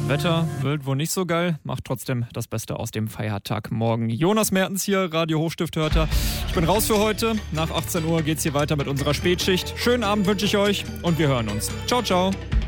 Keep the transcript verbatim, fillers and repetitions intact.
Wetter wird wohl nicht so geil, macht trotzdem das Beste aus dem Feiertag morgen. Jonas Mertens hier, Radio Hochstift hört er. Ich bin raus für heute. Nach achtzehn Uhr geht's hier weiter mit unserer Spätschicht. Schönen Abend wünsche ich euch und wir hören uns. Ciao, ciao.